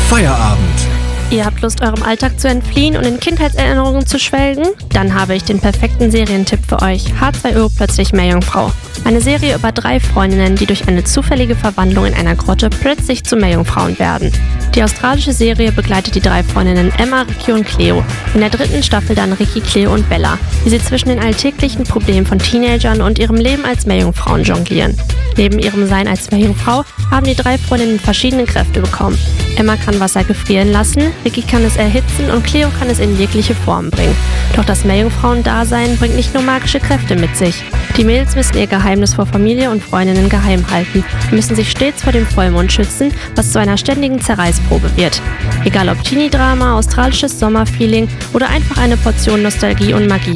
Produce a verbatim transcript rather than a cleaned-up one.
Feierabend. Ihr habt Lust, eurem Alltag zu entfliehen und in Kindheitserinnerungen zu schwelgen? Dann habe ich den perfekten Serientipp für euch. H zwei O plötzlich Meerjungfrau. Eine Serie über drei Freundinnen, die durch eine zufällige Verwandlung in einer Grotte plötzlich zu Meerjungfrauen werden. Die australische Serie begleitet die drei Freundinnen Emma, Ricky und Cleo. In der dritten Staffel dann Ricky, Cleo und Bella, wie sie zwischen den alltäglichen Problemen von Teenagern und ihrem Leben als Meerjungfrauen jonglieren. Neben ihrem Sein als Meerjungfrau haben die drei Freundinnen verschiedene Kräfte bekommen. Emma kann Wasser gefrieren lassen, Ricky kann es erhitzen und Cleo kann es in jegliche Form bringen. Doch das Meerjungfrauen-Dasein bringt nicht nur magische Kräfte mit sich. Die Mädels müssen ihr Geheimnis vor Familie und Freundinnen geheim halten und müssen sich stets vor dem Vollmond schützen, was zu einer ständigen Zerreißprobe wird. Egal ob Teenie-Drama, australisches Sommerfeeling oder einfach eine Portion Nostalgie und Magie.